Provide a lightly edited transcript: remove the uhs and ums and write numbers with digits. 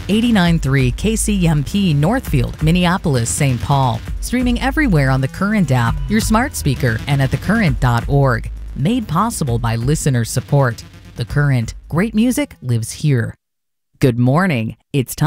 89.3 KCMP Northfield, Minneapolis, St. Paul. Streaming everywhere on the Current app, your smart speaker, and at thecurrent.org. Made possible by listener support. The Current. Great music lives here. Good morning. It's time.